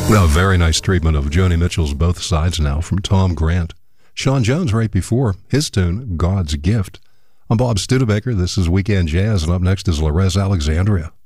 A very nice treatment of Joni Mitchell's Both Sides now from Tom Grant. Sean Jones right before his tune, God's Gift. I'm Bob Studebaker. This is Weekend Jazz, and up next is Lorez Alexandria.